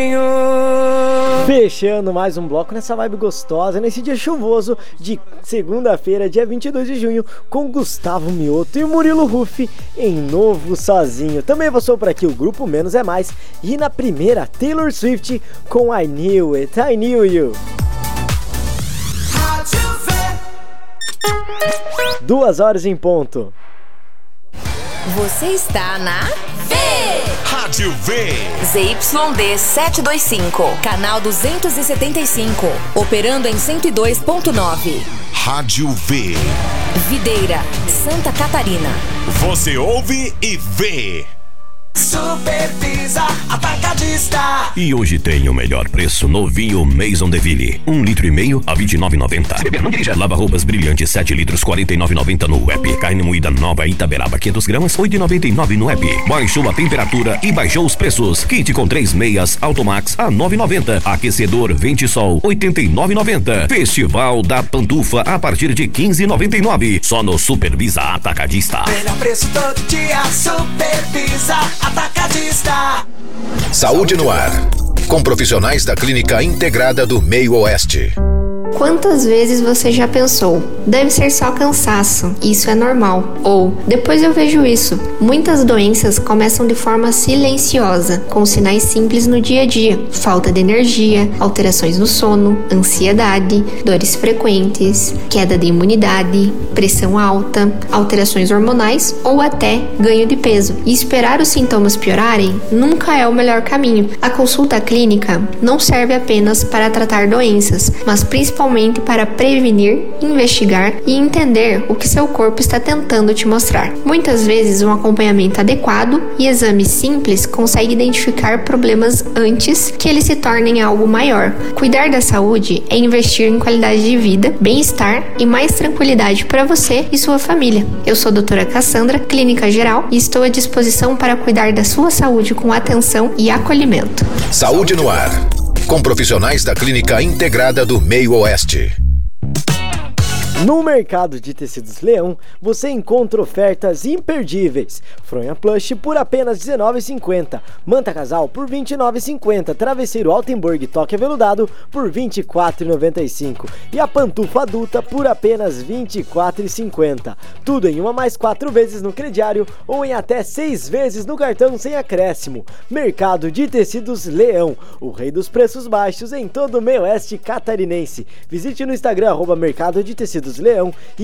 Fechando mais um bloco nessa vibe gostosa, nesse dia chuvoso de segunda-feira, dia 22 de junho, com Gustavo Mioto e Murilo Ruff em Novo Sozinho. Também passou por aqui o Grupo Menos é Mais e na primeira, Taylor Swift com I Knew It, I Knew You. 2 horas em ponto. Você está na Rádio V. ZYD 725, canal 275, operando em 102.9. Rádio V. Videira, Santa Catarina. Você ouve e vê. Supervisa Atacadista. E hoje tem o melhor preço no vinho Maison Deville. 1,5 litro a R$29,90. Se beber, não dirija. Lava-roupas brilhante 7 litros, R$49,90 no app. Carne moída nova Itaberaba 500 gramas, R$8,99 no app. Baixou a temperatura e baixou os preços. Kit com 3 meias Automax a R$9,90. Aquecedor Ventisol R$89,90. Festival da Pantufa a partir de R$15,99. Só no Supervisa Atacadista. Melhor preço todo dia, Supervisa Atacadista. Saúde no ar, com profissionais da Clínica Integrada do Meio Oeste. Quantas vezes você já pensou, deve ser só cansaço, isso é normal? Ou, depois eu vejo isso. Muitas doenças começam de forma silenciosa, com sinais simples no dia a dia. Falta de energia, alterações no sono, ansiedade, dores frequentes, queda de imunidade, pressão alta, alterações hormonais ou até ganho de peso. E esperar os sintomas piorarem nunca é o melhor caminho. A consulta clínica não serve apenas para tratar doenças, mas principalmente para prevenir, investigar e entender o que seu corpo está tentando te mostrar. Muitas vezes, um acompanhamento adequado e exames simples conseguem identificar problemas antes que eles se tornem algo maior. Cuidar da saúde é investir em qualidade de vida, bem-estar e mais tranquilidade para você e sua família. Eu sou a doutora Cassandra, clínica geral, e estou à disposição para cuidar da sua saúde com atenção e acolhimento. Saúde no ar, com profissionais da Clínica Integrada do Meio Oeste. No mercado de tecidos Leão, você encontra ofertas imperdíveis. Fronha Plush por apenas R$19,50. Manta Casal por R$29,50. Travesseiro Altenburg Toque Aveludado por R$24,95. E a pantufa adulta por apenas R$24,50. Tudo em 1 mais 4 vezes no crediário ou em até 6 vezes no cartão sem acréscimo. Mercado de tecidos Leão, o rei dos preços baixos em todo o meio oeste catarinense. Visite no Instagram @Mercado de Tecidos Leão